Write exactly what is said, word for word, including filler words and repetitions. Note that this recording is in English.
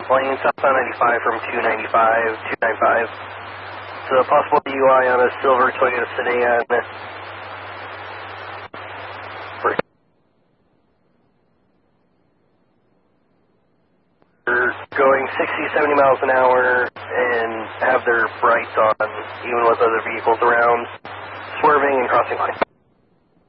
lane, southbound ninety-five from two ninety-five, two ninety-five. So a possible D U I on a silver Toyota sedan. We're going sixty, seventy miles an hour and have their brights on, even with other vehicles around, swerving and crossing lines.